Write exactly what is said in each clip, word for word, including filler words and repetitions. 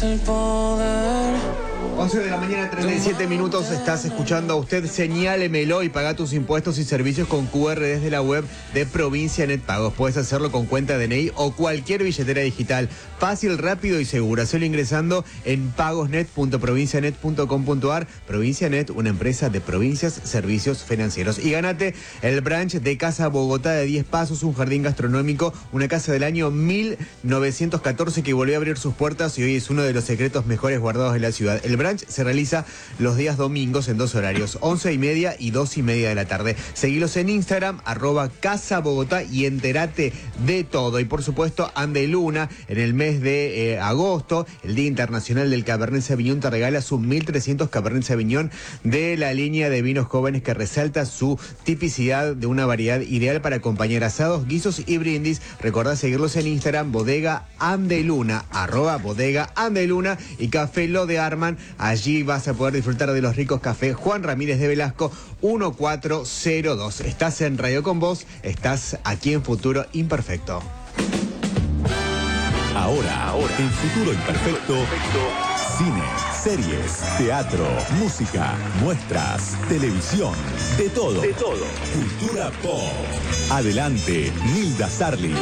El poder. once de la mañana, treinta y siete minutos, estás escuchando a usted Señálemelo y paga tus impuestos y servicios con Q R desde la web de Provincia Net Pagos. Puedes hacerlo con cuenta D N I o cualquier billetera digital. Fácil, rápido y seguro. Hacelo ingresando en pagosnet punto provincianet punto com punto ar. Provincia Net, una empresa de provincias, servicios financieros. Y gánate el brunch de Casa Bogotá de diez pasos, un jardín gastronómico, una casa del año mil novecientos catorce que volvió a abrir sus puertas y hoy es uno de los secretos mejores guardados de la ciudad. El brunch se realiza los días domingos en dos horarios, once y media y dos y media de la tarde. Seguilos en Instagram, arroba Casa Bogotá y entérate de todo. Y por supuesto, Andeluna, en el mes de eh, agosto, el Día Internacional del Cabernet Sauvignon, te regala sus mil trescientos Cabernet Sauvignon de la línea de vinos jóvenes que resalta su tipicidad de una variedad ideal para acompañar asados, guisos y brindis. Recordá seguirlos en Instagram, Bodega Andeluna, arroba Bodega Andeluna y Café Lo de Arman. Allí vas a poder disfrutar de los ricos cafés Juan Ramírez de Velasco, mil cuatrocientos dos. Estás en Radio con Vos, estás aquí en Futuro Imperfecto. Ahora, ahora, en Futuro Imperfecto, cine, series, teatro, música, muestras, televisión, de todo. De todo. Cultura pop. Adelante, Nilda Sarli.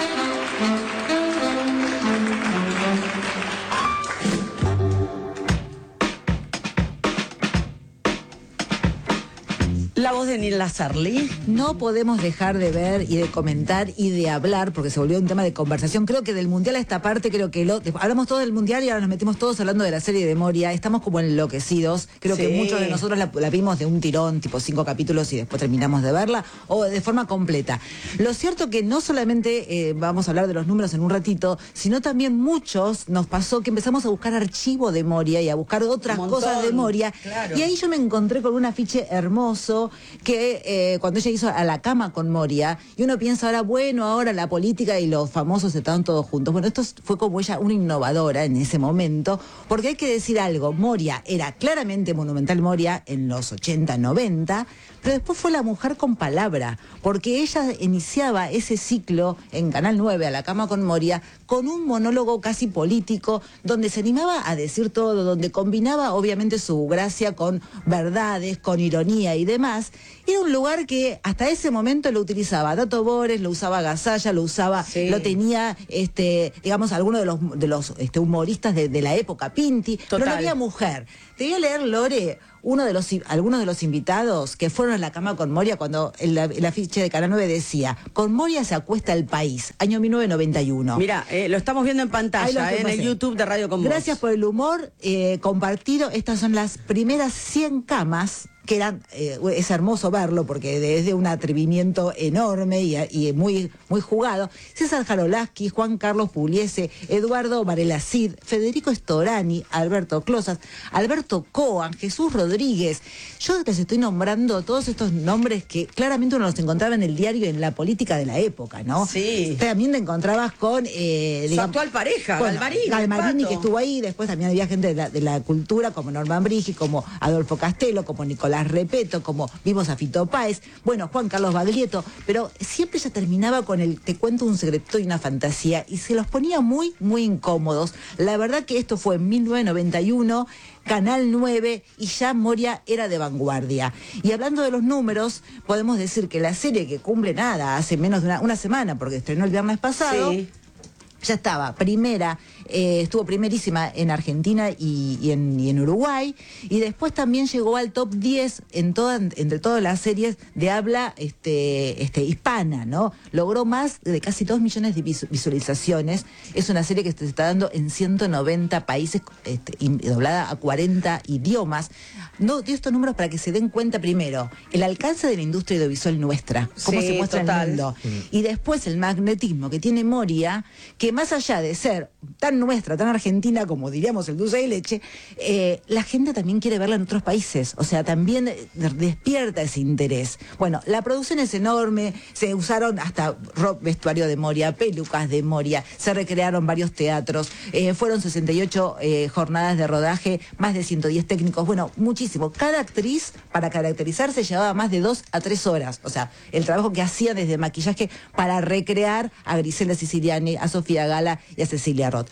La voz de Nilda Sarli. No podemos dejar de ver y de comentar y de hablar, porque se volvió un tema de conversación. Creo que del Mundial a esta parte, creo que lo, hablamos todo del Mundial y ahora nos metimos todos hablando de la serie de Moria. Estamos como enloquecidos. Creo Sí. que muchos de nosotros la, la vimos de un tirón, tipo cinco capítulos y después terminamos de verla, o de forma completa. Lo cierto que no solamente eh, vamos a hablar de los números en un ratito, sino también muchos nos pasó que empezamos a buscar archivo de Moria y a buscar otras Un montón, cosas de Moria. claro. Y ahí yo me encontré con un afiche hermoso que eh, cuando ella hizo A la cama con Moria, y uno piensa ahora, bueno, ahora la política y los famosos están todos juntos. Bueno, esto fue como ella una innovadora en ese momento, porque hay que decir algo, Moria era claramente Monumental Moria en los ochenta, noventa, pero después fue La mujer con palabra, porque ella iniciaba ese ciclo en Canal nueve, A la cama con Moria, con un monólogo casi político, donde se animaba a decir todo, donde combinaba obviamente su gracia con verdades, con ironía y demás. Era un lugar que hasta ese momento lo utilizaba Tato Bores, lo usaba Gasalla, lo usaba, Sí. lo tenía, este, digamos, algunos de los, de los este, humoristas de, de la época, Pinti, pero Total. no había mujer. Te voy a leer, Lore, uno de los, algunos de los invitados que fueron a la cama con Moria cuando el, el afiche de Canal nueve decía, con Moria se acuesta el país, año mil novecientos noventa y uno. Mira, eh, lo estamos viendo en Ahí lo pantalla, eh, en pasé. el YouTube de Radio con Vos. Gracias por el humor eh, compartido. Estas son las primeras cien camas, que eran, eh, es hermoso verlo porque es de un atrevimiento enorme y, y muy, muy jugado. César Jarolaski, Juan Carlos Pugliese, Eduardo Varela Cid, Federico Storani, Alberto Closas, Alberto Coan, Jesús Rodríguez. Yo les estoy nombrando todos estos nombres que claramente uno los encontraba en el diario y en la política de la época, ¿no? Sí. También te encontrabas con... Eh, Su digamos, actual pareja, bueno, Galmarini, Galmarini, el que Pato. estuvo ahí. Después también había gente de la, de la cultura como Norman Brigi, como Adolfo Castelo, como Nicolás Repeto, como vimos a Fito Páez, bueno, Juan Carlos Baglietto, pero siempre ella terminaba con el te cuento un secreto y una fantasía y se los ponía muy, muy incómodos. La verdad que esto fue en mil novecientos noventa y uno, Canal nueve, y ya Moria era de vanguardia. Y hablando de los números, podemos decir que la serie que cumple nada, hace menos de una, una semana, porque estrenó el viernes pasado, Sí. ya estaba primera, eh, estuvo primerísima en Argentina y, y, en, y en Uruguay, y después también llegó al top diez en toda, entre todas las series de habla este, este, hispana, ¿no? Logró más de casi dos millones de visu- visualizaciones. Es una serie que se está dando en ciento noventa países, este, y doblada a cuarenta idiomas. No, dio estos números para que se den cuenta primero, el alcance de la industria audiovisual nuestra, cómo Sí, se muestra total. en el mundo, y después el magnetismo que tiene Moria, que más allá de ser tan nuestra, tan argentina como diríamos el dulce de leche, eh, la gente también quiere verla en otros países, o sea, también eh, despierta ese interés. Bueno, la producción es enorme, se usaron hasta rock, vestuario de Moria, pelucas de Moria, se recrearon varios teatros, eh, fueron sesenta y ocho eh, jornadas de rodaje, más de ciento diez técnicos, bueno, muchísimo. Cada actriz, para caracterizarse, llevaba más de dos a tres horas, o sea, el trabajo que hacía desde maquillaje para recrear a Griselda Siciliani, a Sofía Gala y a Cecilia Roth. Bien.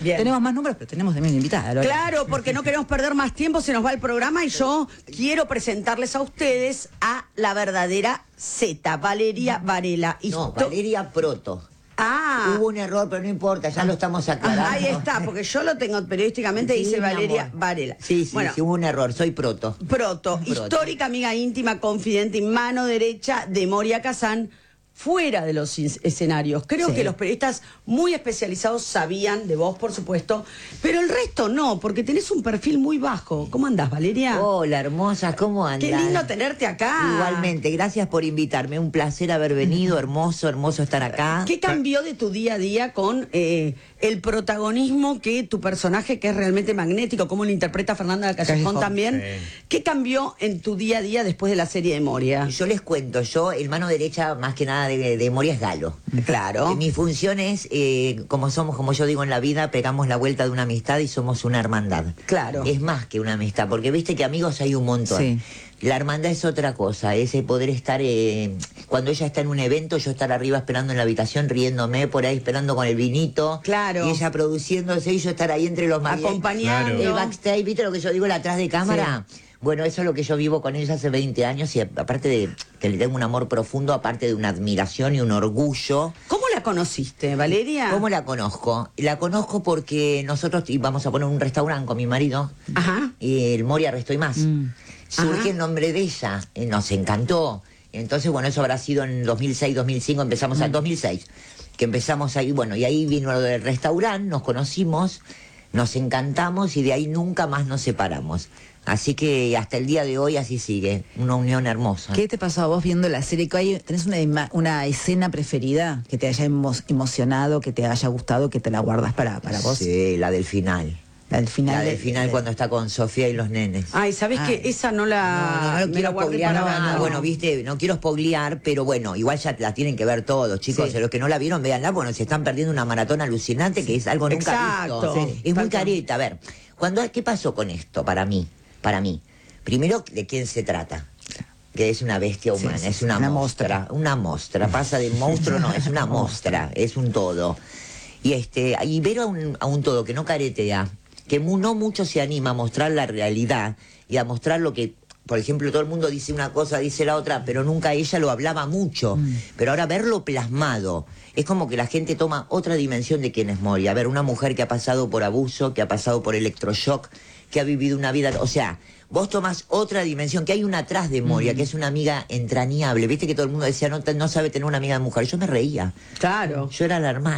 Bien. Tenemos más números, pero tenemos también invitada. Lola. Claro, porque no queremos perder más tiempo, se nos va el programa y yo quiero presentarles a ustedes a la verdadera Z, Valeria Varela. No, Histo- Valeria Proto. Ah, Hubo un error, pero no importa, ya lo estamos aclarando. ahí está, porque yo lo tengo periodísticamente, Sí, dice mi Valeria amor. Varela. Sí, sí, Bueno, sí, hubo un error, soy Proto. Proto, Proto. histórica amiga íntima, confidente y mano derecha de Moria Kazán, fuera de los is- escenarios. Creo Sí. que los periodistas muy especializados sabían de vos, por supuesto, pero el resto no, porque tenés un perfil muy bajo. ¿Cómo andás, Valeria? Hola, hermosa, ¿cómo andas? Qué lindo tenerte acá. Igualmente, gracias por invitarme. Un placer haber venido, hermoso, hermoso estar acá. ¿Qué cambió de tu día a día con eh, el protagonismo que tu personaje, que es realmente magnético, como lo interpreta Fernanda de Callejón, Callejón, también? sí. ¿Qué cambió en tu día a día después de la serie de Moria? Yo les cuento, yo, el mano derecha, más que nada de, de Moria es Galo. Claro. Eh, Mi función es, eh, como somos, como yo digo en la vida, pegamos la vuelta de una amistad y somos una hermandad. Claro. Es más que una amistad, porque viste que amigos hay un montón. Sí. La hermandad es otra cosa, es el poder estar, eh, cuando ella está en un evento, yo estar arriba esperando en la habitación, riéndome por ahí, esperando con el vinito. Claro. Y ella produciéndose y yo estar ahí entre los mariachis. Acompañando. Claro. El backstage, ¿viste lo que yo digo, el atrás de cámara? Bueno, eso es lo que yo vivo con ella hace veinte años y aparte de que le tengo un amor profundo, aparte de una admiración y un orgullo. ¿Cómo la conociste, Valeria? ¿Cómo la conozco? La conozco porque nosotros íbamos a poner un restaurante con mi marido, Ajá. y el Moria Resto y Más. Surge Ajá. el nombre de ella, eh, nos encantó. Entonces, bueno, eso habrá sido en dos mil seis, dos mil cinco, empezamos en dos mil seis, que empezamos ahí, bueno, y ahí vino lo del restaurante, nos conocimos, nos encantamos y de ahí nunca más nos separamos. Así que hasta el día de hoy así sigue, una unión hermosa. ¿Qué te pasó a vos viendo la serie? ¿Qué hay- ¿Tenés una, ima- una escena preferida que te haya emo- emocionado, que te haya gustado, que te la guardas para, para vos? Sí, la del final. La del final. La del de- final de- cuando está con Sofía y los nenes. Ay, ¿sabés Ah. que esa no la, No, no, no me la quiero guardé spoilear para nada. ver, no. Bueno, viste, no quiero spoilear, pero bueno, igual ya la tienen que ver todos, chicos. Sí. Los que no la vieron, véanla, bueno, se están perdiendo una maratón alucinante que es algo nunca Exacto. visto. Sí. Es muy Tal cual. careta. A ver, cuando, ¿qué pasó con esto para mí? Para mí. Primero, ¿de quién se trata? Que es una bestia Sí, humana, sí, es una, una mostra, una mostra, pasa de monstruo, no, es una mostra, es un todo. Y este, y ver a un, a un todo que no caretea, que mu- no mucho se anima a mostrar la realidad y a mostrar lo que, por ejemplo, todo el mundo dice una cosa, dice la otra, pero nunca ella lo hablaba mucho. Pero ahora verlo plasmado, es como que la gente toma otra dimensión de quién es Moria. A ver, una mujer que ha pasado por abuso, que ha pasado por electroshock, que ha vivido una vida, o sea, vos tomás otra dimensión, que hay una atrás de Moria, que es una amiga entrañable. Viste que todo el mundo decía, no, te- no sabe tener una amiga de mujer. Yo me reía. Claro. Yo era la hermana.